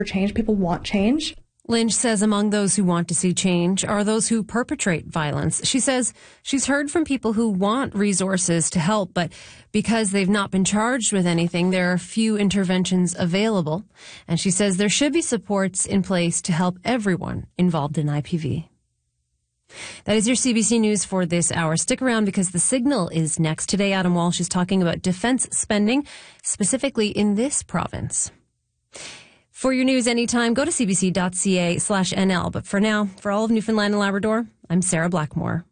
change. People want change. Lynch says among those who want to see change are those who perpetrate violence. She says she's heard from people who want resources to help, but because they've not been charged with anything, there are few interventions available. And she says there should be supports in place to help everyone involved in IPV. That is your CBC News for this hour. Stick around because The Signal is next. Today, Adam Walsh is talking about defense spending, specifically in this province. For your news anytime, go to cbc.ca/NL. But for now, for all of Newfoundland and Labrador, I'm Sarah Blackmore.